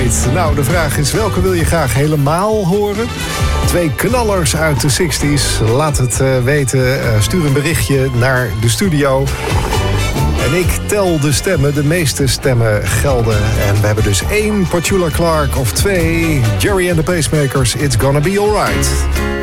Alright. Nou, de vraag is, welke wil je graag helemaal horen? 2 knallers uit de 60s. Laat het weten. Stuur een berichtje naar de studio. En ik tel de stemmen. De meeste stemmen gelden. En we hebben dus 1 Petula Clark of 2 Jerry and the Pacemakers. It's Gonna Be Alright.